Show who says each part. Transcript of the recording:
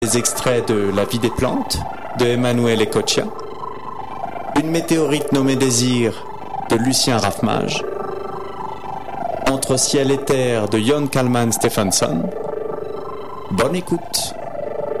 Speaker 1: Des extraits de La vie des plantes de Emmanuel Ecochia, Une météorite nommée Désir de Lucien Raffmage, Entre ciel et terre de Jon Kalman Stephenson. Bonne écoute.